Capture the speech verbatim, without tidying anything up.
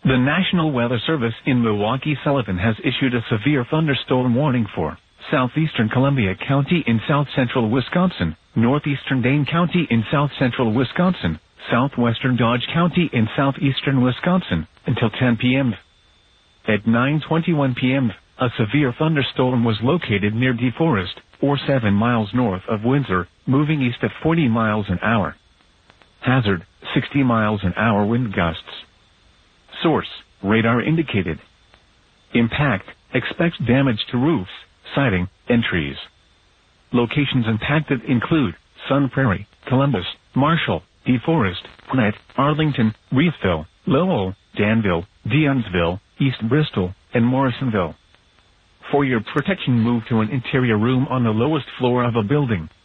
The National Weather Service in Milwaukee-Sullivan has issued a severe thunderstorm warning for southeastern Columbia County in south-central Wisconsin, northeastern Dane County in south-central Wisconsin, southwestern Dodge County in southeastern Wisconsin, until ten p m At nine twenty-one p m, a severe thunderstorm was located near DeForest, or seven miles north of Windsor, moving east at forty miles an hour. Hazard, sixty miles an hour wind gusts. Source, radar indicated. Impact, expect damage to roofs, siding, and trees. Locations impacted include Sun Prairie, Columbus, Marshall, DeForest, Gwinnett, Arlington, Reethville, Lowell, Danville, Deonsville, East Bristol, and Morrisonville. For your protection, move to an interior room on the lowest floor of a building.